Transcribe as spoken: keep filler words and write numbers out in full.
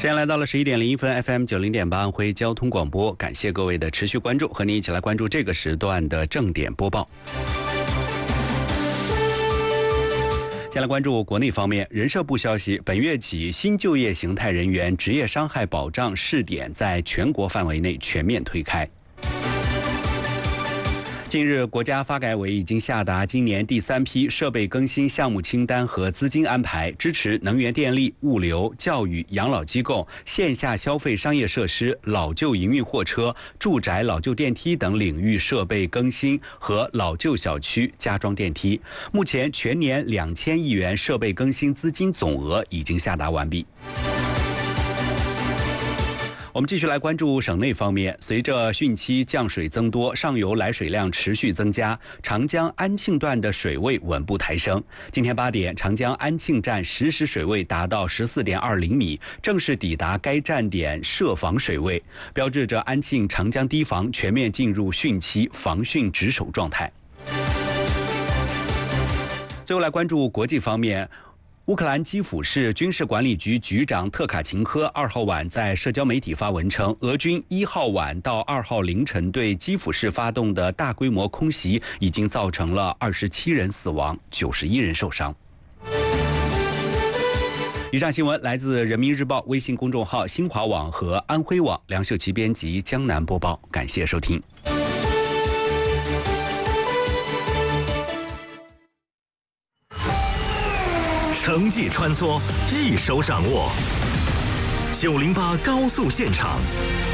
时间来到了十一点零一分 ，F M 九零点八安徽交通广播，感谢各位的持续关注，和您一起来关注这个时段的正点播报。先来关注国内方面，人社部消息，本月起，新就业形态人员职业伤害保障试点在全国范围内全面推开。近日，国家发改委已经下达今年第三批设备更新项目清单和资金安排，支持能源电力、物流、教育、养老机构、线下消费商业设施、老旧营运货车、住宅老旧电梯等领域设备更新和老旧小区加装电梯。目前，全年两千亿元设备更新资金总额已经下达完毕。我们继续来关注省内方面，随着汛期降水增多，上游来水量持续增加，长江安庆段的水位稳步抬升。今天八点，长江安庆站实时水位达到十四点二零米，正式抵达该站点设防水位，标志着安庆长江堤防全面进入汛期防汛值守状态。最后来关注国际方面。乌克兰基辅市军事管理局局长特卡琴科二号晚在社交媒体发文称，俄军一号晚到二号凌晨对基辅市发动的大规模空袭已经造成了二十七人死亡，九十一人受伤。以上新闻来自人民日报微信公众号、新华网和安徽网，梁秀琪编辑，江南播报，感谢收听。 城际穿梭，一手掌握。九零八高速现场，